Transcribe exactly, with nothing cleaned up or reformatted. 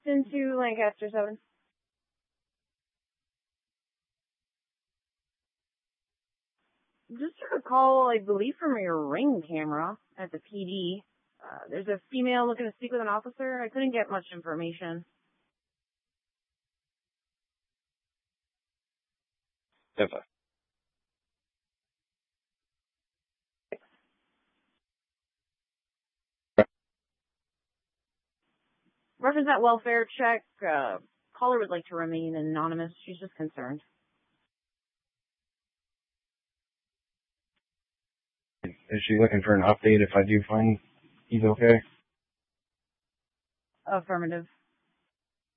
Houston to Lancaster seven. Just took a call, I believe, from your Ring camera at the P D. Uh, there's a female looking to speak with an officer. I couldn't get much information. Yes, Reference that welfare check. Uh, caller would like to remain anonymous. She's just concerned. Is she looking for an update if I do find he's okay? Affirmative.